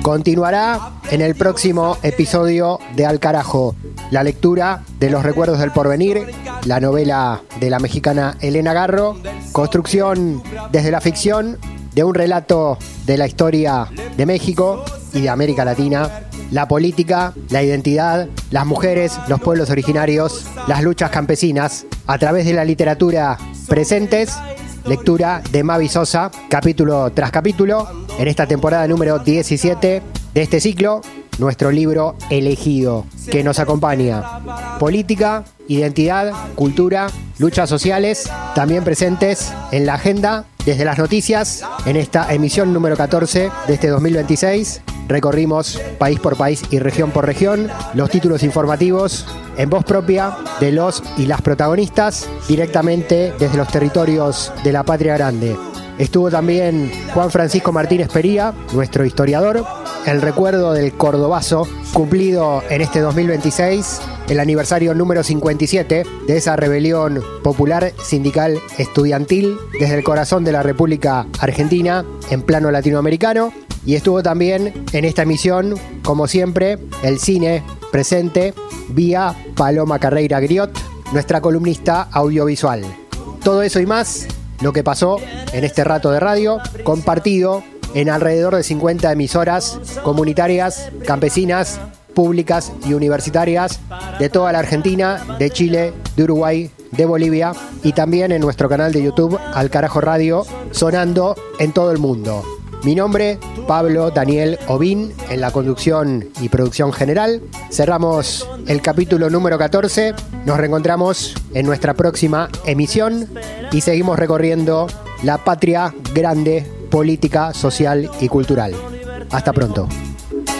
Continuará en el próximo episodio de Al Carajo, la lectura de Los Recuerdos del Porvenir, la novela de la mexicana Elena Garro, construcción desde la ficción de un relato de la historia de México y de América Latina, la política, la identidad, las mujeres, los pueblos originarios, las luchas campesinas, a través de la literatura presentes, lectura de Mavi Sosa, capítulo tras capítulo, en esta temporada número 17 de este ciclo, nuestro libro elegido, que nos acompaña. Política, identidad, cultura, luchas sociales, también presentes en la agenda, desde las noticias, en esta emisión número 14 de este 2026. Recorrimos país por país y región por región, los títulos informativos en voz propia de los y las protagonistas, directamente desde los territorios de la Patria Grande. Estuvo también Juan Francisco Martínez Pería, nuestro historiador, el recuerdo del Cordobazo, cumplido en este 2026, el aniversario número 57 de esa rebelión popular, sindical, estudiantil, desde el corazón de la República Argentina, en plano latinoamericano. Y estuvo también en esta emisión, como siempre, el cine presente vía Paloma Carreira Griot, nuestra columnista audiovisual. Todo eso y más, lo que pasó en este rato de radio, compartido en alrededor de 50 emisoras comunitarias, campesinas, públicas y universitarias de toda la Argentina, de Chile, de Uruguay, de Bolivia y también en nuestro canal de YouTube Al Carajo Radio, sonando en todo el mundo. Mi nombre, Pablo Daniel Ovín, en la conducción y producción general. Cerramos el capítulo número 14. Nos reencontramos en nuestra próxima emisión y seguimos recorriendo la patria grande, política, social y cultural. Hasta pronto.